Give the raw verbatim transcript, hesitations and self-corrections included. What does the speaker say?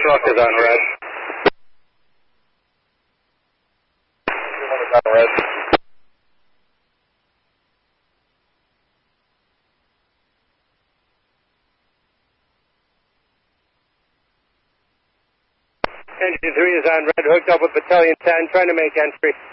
Truck is on red. Is on red. Engine three is on red, hooked up with battalion ten, trying to make entry.